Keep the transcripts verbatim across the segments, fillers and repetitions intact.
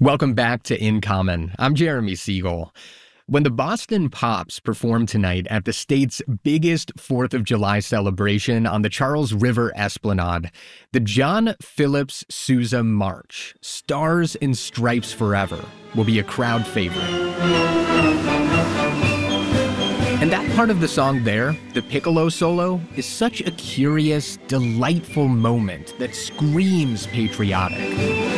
Welcome back to In Common. I'm Jeremy Siegel. When the Boston Pops performed tonight at the state's biggest fourth of July celebration on the Charles River Esplanade, the John Philip Sousa March, Stars and Stripes Forever, will be a crowd favorite. And that part of the song there, the piccolo solo, is such a curious, delightful moment that screams patriotic.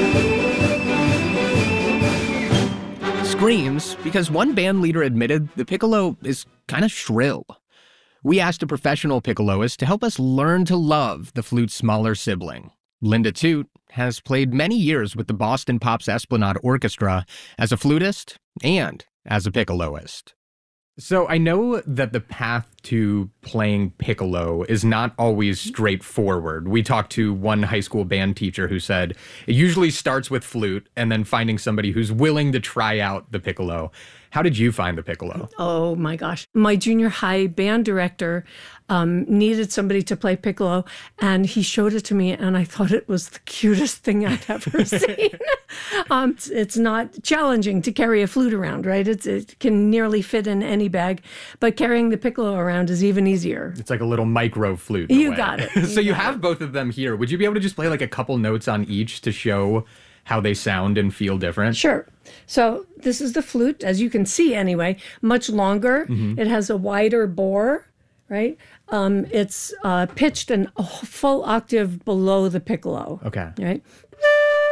Screams because one band leader admitted the piccolo is kind of shrill. We asked a professional piccoloist to help us learn to love the flute's smaller sibling. Linda Toot has played many years with the Boston Pops Esplanade Orchestra as a flutist and as a piccoloist. So I know that the path to playing piccolo is not always straightforward. We talked to one high school band teacher who said it usually starts with flute and then finding somebody who's willing to try out the piccolo. How did you find the piccolo? Oh my gosh. My junior high band director um, needed somebody to play piccolo, and he showed it to me, and I thought it was the cutest thing I'd ever seen. um, it's, it's not challenging to carry a flute around, right? It's, it can nearly fit in any bag, but carrying the piccolo around is even easier. It's like a little micro flute. You got it. So you, you have it. Both of them here. Would you be able to just play like a couple notes on each to show how they sound and feel different? Sure. So this is the flute, as you can see anyway, much longer. Mm-hmm. It has a wider bore, right? Um, it's uh, pitched an, a full octave below the piccolo. Okay. Right?